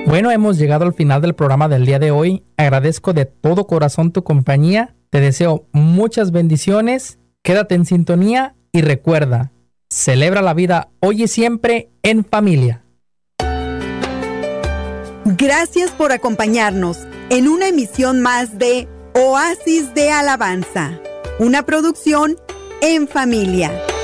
Bueno, hemos llegado al final del programa del día de hoy. Agradezco de todo corazón tu compañía. Te deseo muchas bendiciones. Quédate en sintonía y recuerda, celebra la vida hoy y siempre en familia. Gracias por acompañarnos en una emisión más de Oasis de Alabanza, una producción en familia.